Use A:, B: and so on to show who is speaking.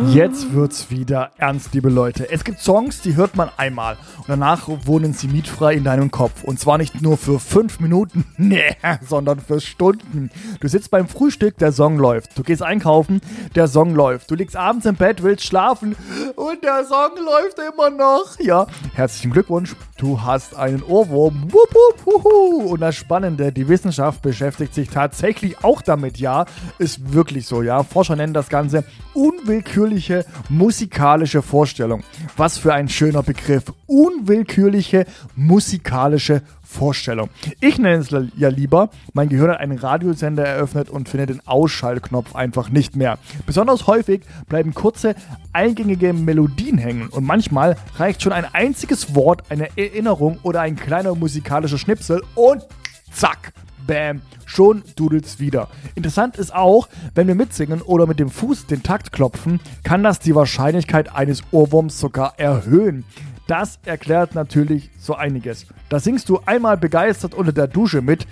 A: Jetzt wird's wieder ernst, liebe Leute. Es gibt Songs, die hört man einmal und danach wohnen sie mietfrei in deinem Kopf. Und zwar nicht nur für 5 Minuten, sondern für Stunden. Du sitzt beim Frühstück, der Song läuft. Du gehst einkaufen, der Song läuft. Du liegst abends im Bett, willst schlafen und der Song läuft immer noch. Ja, herzlichen Glückwunsch, du hast einen Ohrwurm. Wupp, wupp, wuhu. Und das Spannende, die Wissenschaft beschäftigt sich tatsächlich auch damit, ja. Ist wirklich so, ja. Forscher nennen das Ganze unwillkürliche musikalische Vorstellung. Was für ein schöner Begriff. Unwillkürliche musikalische Vorstellung. Ich nenne es ja lieber, mein Gehirn hat einen Radiosender eröffnet und findet den Ausschaltknopf einfach nicht mehr. Besonders häufig bleiben kurze, eingängige Melodien hängen und manchmal reicht schon ein einziges Wort, eine Erinnerung oder ein kleiner musikalischer Schnipsel und zack, bam, schon dudelt's wieder. Interessant ist auch, wenn wir mitsingen oder mit dem Fuß den Takt klopfen, kann das die Wahrscheinlichkeit eines Ohrwurms sogar erhöhen. Das erklärt natürlich so einiges. Da singst du einmal begeistert unter der Dusche mit,